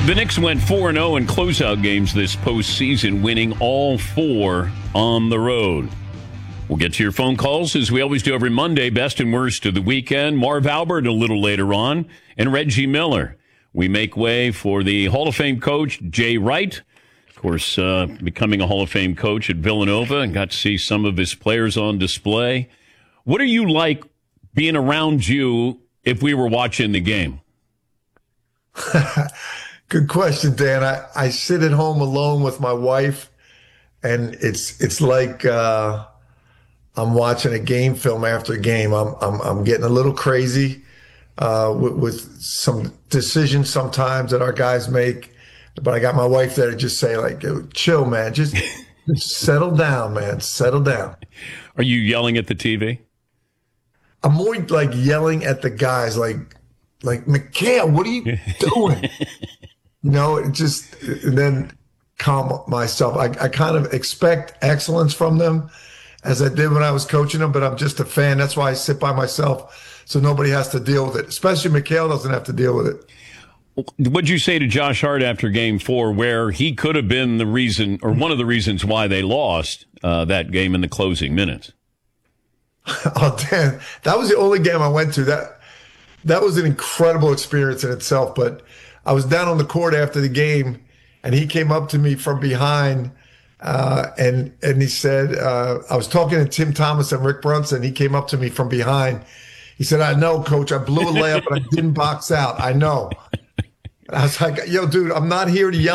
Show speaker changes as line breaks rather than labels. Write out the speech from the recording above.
The Knicks went 4-0 in closeout games this postseason, winning all 4 on the road. We'll get to your phone calls, as we always do every Monday, best and worst of the weekend. Marv Albert a little later on, and Reggie Miller. We make way for the Hall of Fame coach, Jay Wright. Of course, becoming a Hall of Fame coach at Villanova, and got to see some of his players on display. What are you like being around you if we were watching the game?
Good question, Dan. I sit at home alone with my wife, and it's like I'm watching a game film after a game. I'm getting a little crazy with some decisions sometimes that our guys make, but I got my wife there to just say, like, chill, man, just settle down, man, settle down.
Are you yelling at the TV?
I'm more like yelling at the guys, like Mikal, what are you doing? It just, and then calm myself. I kind of expect excellence from them, as I did when I was coaching them, but I'm just a fan. That's why I sit by myself, so nobody has to deal with it. Especially Mikal doesn't have to deal with it.
What'd you say to Josh Hart after Game 4, where he could have been the reason, or one of the reasons why they lost that game in the closing minutes?
Oh, Dan, that was the only game I went to. That was an incredible experience in itself. But I was down on the court after the game, and he came up to me from behind, and he said, I was talking to Tim Thomas and Rick Brunson. He came up to me from behind. He said, "I know, Coach, I blew a layup, but I didn't box out. I know." And I was like, "Yo, dude, I'm not here to yell